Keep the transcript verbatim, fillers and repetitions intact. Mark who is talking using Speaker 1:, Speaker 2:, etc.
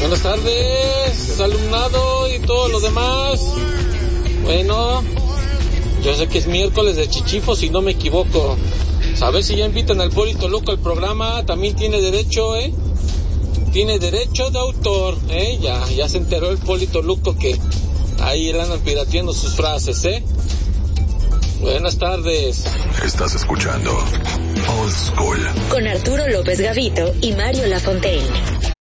Speaker 1: Buenas tardes, alumnado y todos los demás. Bueno, yo sé que es miércoles de chichifos si no me equivoco. A ver si ya invitan al Poli Toluco al programa, también tiene derecho, ¿eh? Tiene derecho de autor, ¿eh? Ya, ya se enteró el Poli Toluco que ahí le andan pirateando sus frases, ¿eh? Buenas tardes.
Speaker 2: Estás escuchando Old School
Speaker 3: con Arturo López Gavito y Mario Lafontaine.